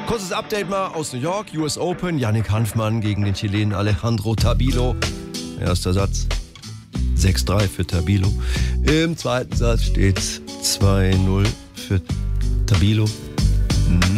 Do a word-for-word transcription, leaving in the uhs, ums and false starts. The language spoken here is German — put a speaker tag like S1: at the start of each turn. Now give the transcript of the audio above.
S1: Kurzes Update mal aus New York, U S Open. Yannick Hanfmann gegen den Chilenen Alejandro Tabilo. Erster Satz, sechs drei für Tabilo. Im zweiten Satz steht zwei null für Tabilo.